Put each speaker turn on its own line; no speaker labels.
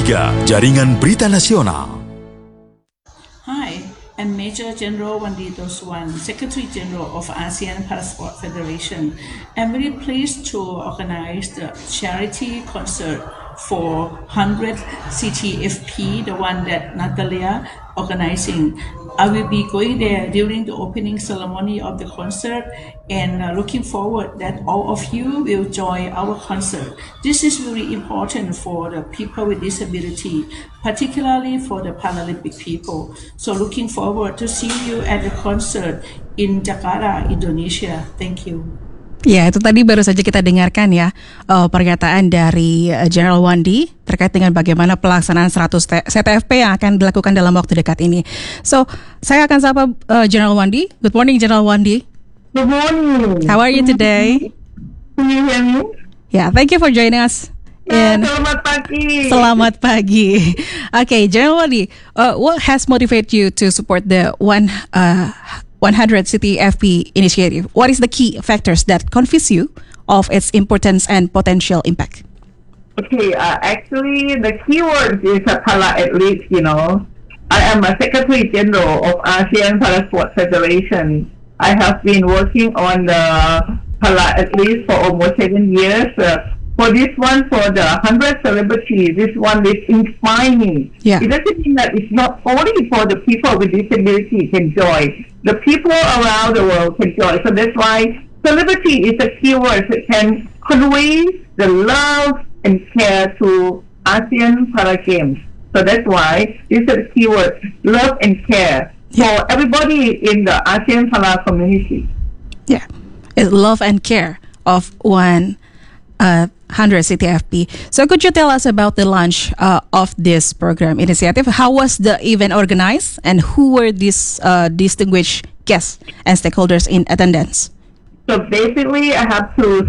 3, Jaringan Berita Nasional.
Hi, I'm Major General Wandi Doswan, Secretary General of ASEAN Parasport Federation. I'm very pleased to organize the charity concert for 100 CTFP, the one that Natalia organizing. I will be going there during the opening ceremony of the concert and looking forward that all of you will join our concert. This is very important for the people with disability, particularly for the Paralympic people. So looking forward to see you at the concert in Jakarta, Indonesia. Thank you.
Ya, itu tadi baru saja kita dengarkan ya pernyataan dari General Wandi terkait dengan bagaimana pelaksanaan 100 CTFP yang akan dilakukan dalam waktu dekat ini. So, saya akan sapa General Wandi. Good morning, General Wandi.
Good morning.
How are you today?
Can you hear me?
Yeah, thank you for joining us.
Selamat pagi.
Selamat pagi. Okay, General Wandi, what has motivated you to support the 100 CTFP initiative? What is the key factors that convince you of its importance and potential impact?
Okay, actually the keyword is a para-athlete, I am a Secretary General of ASEAN Parasport Federation. I have been working on the para-athletes for almost 7 years. For this one, for the 100 celebrities, this one is inspiring.
Yeah.
It doesn't mean that it's not only for the people with disability can join. The people around the world can join. So that's why celebrity is a keyword that can convey the love and care to ASEAN Para Games. So that's why this is the keyword, love and care, for everybody in the ASEAN Para community.
Yeah, it's love and care of 100 CTFP. So could you tell us about the launch of this program initiative? How was the event organized and who were these distinguished guests and stakeholders in attendance?
So basically I have to